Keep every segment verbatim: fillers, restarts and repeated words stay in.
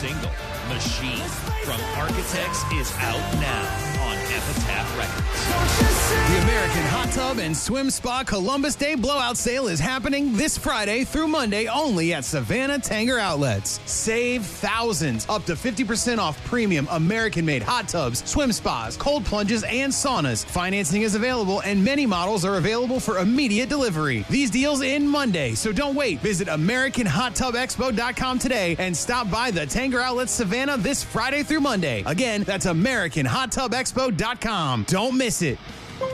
single, Machine, from Architects is out now on Epitaph Records. The American Hot Tub and Swim Spa Columbus Day Blowout Sale is happening this Friday through Monday only at Savannah Tanger Outlets. Save thousands, up to fifty percent off premium American-made hot tubs, swim spas, cold plunges, and saunas. Financing is available and many models are available for immediate delivery. These deals end Monday, so don't wait. Visit American Hot Tub Expo dot com today and stop by the Tanger Outlets Savannah this Friday through Monday. Again, that's American Hot Tub Expo dot com. Don't miss it.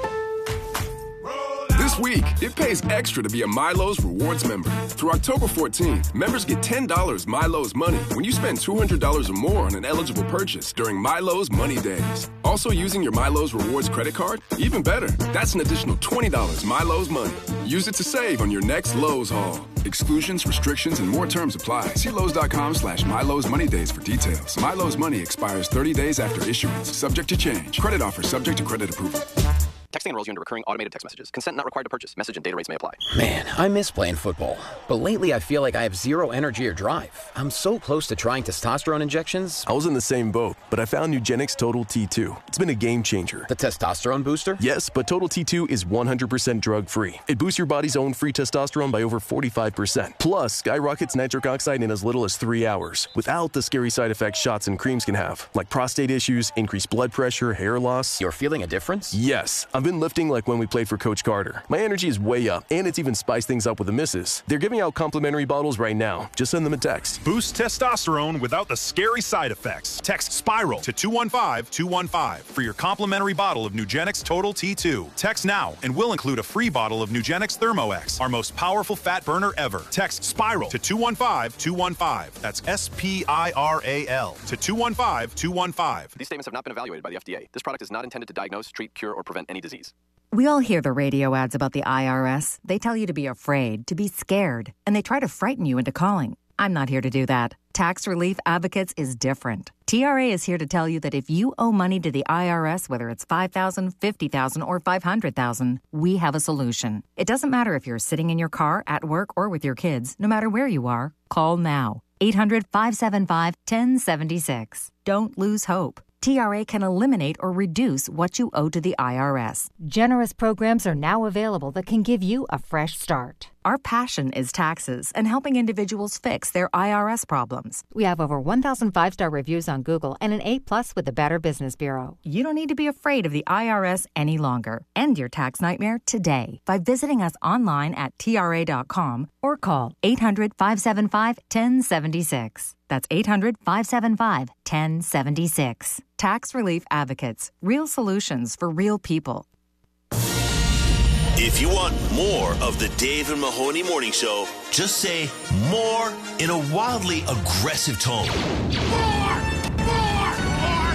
This week, it pays extra to be a Milo's Rewards member. Through October fourteenth, members get ten dollars Milo's Money when you spend two hundred dollars or more on an eligible purchase during Milo's Money Days. Also using your Milo's Rewards credit card? Even better, that's an additional twenty dollars Milo's Money. Use it to save on your next Lowe's haul. Exclusions, restrictions, and more terms apply. See Lowe's.com slash Milo's Money Days for details. Milo's Money expires thirty days after issuance, subject to change. Credit offer subject to credit approval. Texting enrolls you into recurring automated text messages. Consent not required to purchase. Message and data rates may apply. Man, I miss playing football. But lately I feel like I have zero energy or drive. I'm so close to trying testosterone injections. I was in the same boat, but I found Nugenix Total T two. It's been a game changer. The testosterone booster? Yes, but Total T two is one hundred percent drug-free. It boosts your body's own free testosterone by over forty-five percent. Plus, skyrockets nitric oxide in as little as three hours, without the scary side effects shots and creams can have, like prostate issues, increased blood pressure, hair loss. You're feeling a difference? Yes. I've been lifting like when we played for Coach Carter. My energy is way up, and it's even spiced things up with the misses. They're giving out complimentary bottles right now. Just send them a text. Boost testosterone without the scary side effects. Text SPIRAL to two one five two one five for your complimentary bottle of Nugenix Total T two. Text now, and we'll include a free bottle of Nugenix ThermoX, our most powerful fat burner ever. Text SPIRAL to two one five two one five. That's S P I R A L to two one five two one five. These statements have not been evaluated by the F D A. This product is not intended to diagnose, treat, cure, or prevent any disease. We all hear the radio ads about the I R S. They tell you to be afraid, to be scared, and they try to frighten you into calling. I'm not here to do that. Tax Relief Advocates is different. T R A is here to tell you that if you owe money to the I R S, whether it's five thousand dollars, fifty thousand dollars, or five hundred thousand dollars, we have a solution. It doesn't matter if you're sitting in your car, at work, or with your kids. No matter where you are, call now. eight hundred, five seven five, one oh seven six. Don't lose hope. T R A can eliminate or reduce what you owe to the I R S. Generous programs are now available that can give you a fresh start. Our passion is taxes and helping individuals fix their I R S problems. We have over one thousand five-star reviews on Google and an A plus with the Better Business Bureau. You don't need to be afraid of the I R S any longer. End your tax nightmare today by visiting us online at T R A dot com or call eight hundred, five seven five, one oh seven six. That's eight hundred, five seven five, one oh seven six. Tax Relief Advocates. Real solutions for real people. If you want more of the Dave and Mahoney Morning Show, just say more in a wildly aggressive tone. More! More! More!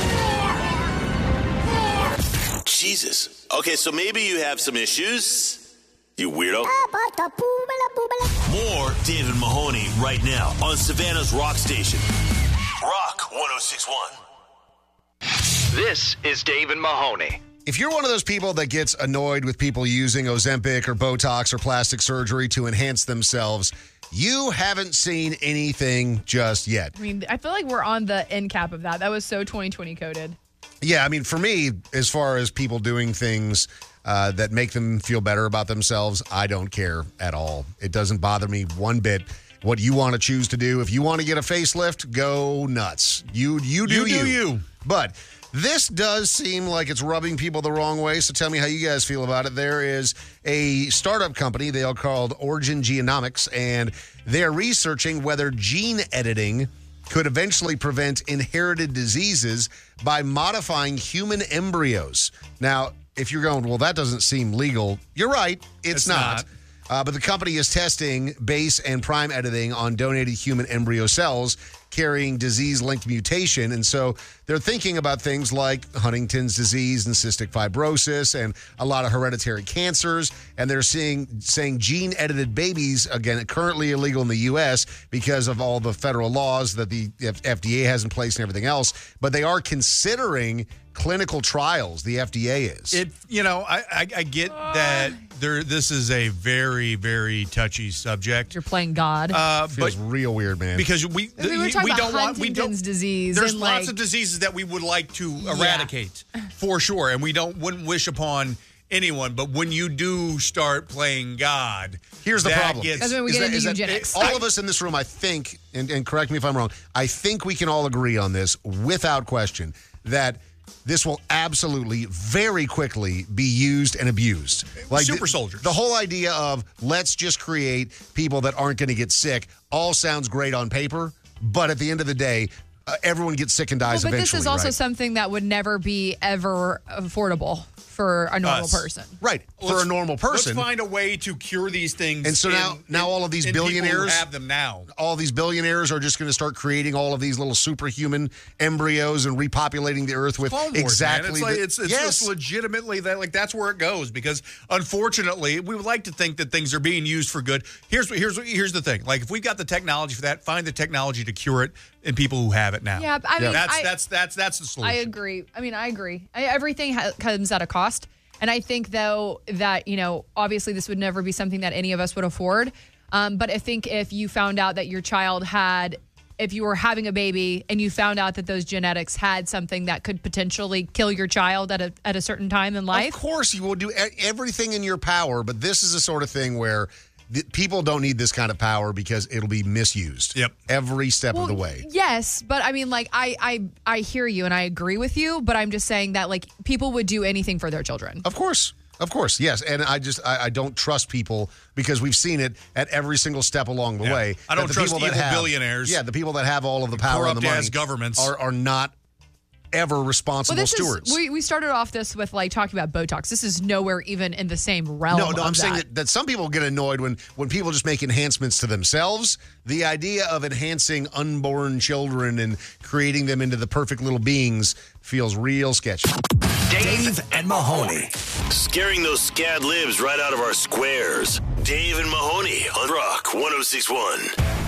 More! More! Jesus. Okay, so maybe you have some issues, you weirdo. More Dave and Mahoney right now on Savannah's Rock Station. Rock one oh six point one. This is Dave and Mahoney. If you're one of those people that gets annoyed with people using Ozempic or Botox or plastic surgery to enhance themselves, you haven't seen anything just yet. I mean, I feel like we're on the end cap of that. That was so twenty twenty coded. Yeah, I mean, for me, as far as people doing things uh, that make them feel better about themselves, I don't care at all. It doesn't bother me one bit. What you want to choose to do. If you want to get a facelift, go nuts. You you do you. You do you. But this does seem like it's rubbing people the wrong way, so tell me how you guys feel about it. There is a startup company, they are called Origin Genomics, and they're researching whether gene editing could eventually prevent inherited diseases by modifying human embryos. Now, if you're going, well, that doesn't seem legal, you're right, it's, it's not. not. Uh, but the company is testing base and prime editing on donated human embryo cells carrying disease-linked mutation. And so they're thinking about things like Huntington's disease and cystic fibrosis and a lot of hereditary cancers. And they're seeing saying gene-edited babies, again, currently illegal in the U S because of all the federal laws that the F D A has in place and everything else. But they are considering clinical trials, the F D A is. It, you know, I, I, I get that there. This is a very, very touchy subject. You're playing God. Uh, Feels but real weird, man. Because we, we were you, talking talking we about don't want we don't Huntington's disease. There's and lots like, of diseases that we would like to eradicate for sure, and we don't wouldn't wish upon anyone. But when you do start playing God, here's the that problem. Gets, That's when we Is get that- into is that- eugenics. all of us in this room, I think, and, and correct me if I'm wrong, I think we can all agree on this without question that this will absolutely very quickly be used and abused. Super the, soldiers. The whole idea of let's just create people that aren't going to get sick all sounds great on paper, but at the end of the day, uh, everyone gets sick and dies well, but eventually. this is also right? something that would never be ever affordable for a normal Us. person. Right. For Let's- a normal person. Let's find a way to cure these things. And so in- now, now in- all of these in people who billionaires have them now. All these billionaires are just going to start creating all of these little superhuman embryos and repopulating the earth with Clone Wars, exactly. man. It's like the- it's, it's, yes. it's legitimately that like that's where it goes because unfortunately we would like to think that things are being used for good. Here's here's here's the thing. Like if we've got the technology for that, find the technology to cure it in people who have it now. Yeah, I mean, that's I- that's that's that's the solution. I agree. I mean, I agree. I, everything ha- comes at a cost. And I think, though, that, you know, obviously this would never be something that any of us would afford. Um, but I think if you found out that your child had, if you were having a baby and you found out that those genetics had something that could potentially kill your child at a at a certain time in life. Of course, you will do e- everything in your power, but this is the sort of thing where the, people don't need this kind of power because it'll be misused. Yep. Every step Well, of the way. Yes, but I mean, like, I, I I hear you and I agree with you, but I'm just saying that, like, people would do anything for their children. Of course. Of course, yes. And I just, I, I don't trust people because we've seen it at every single step along the Yeah. way. I don't that the trust people that evil have- billionaires. Yeah, the people that have all of the power and the money corrupt-ass governments. are, are not ever responsible Well, this stewards. is we, we started off this with like talking about Botox. This is nowhere even in the same realm. No, no, of I'm saying that. that, that some people get annoyed when, when people just make enhancements to themselves. The idea of enhancing unborn children and creating them into the perfect little beings feels real sketchy. Dave and Mahoney. Scaring those scad libs right out of our squares. Dave and Mahoney on Rock one oh six one.